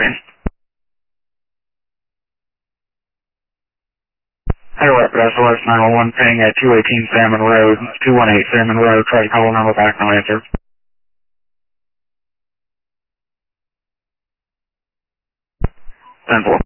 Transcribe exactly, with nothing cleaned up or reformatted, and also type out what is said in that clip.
screen. Hey, Rapid S O S nine one one ping at two eighteen Salmon Road, two one eight Salmon Road. Try to call the number back, no answer. ten four.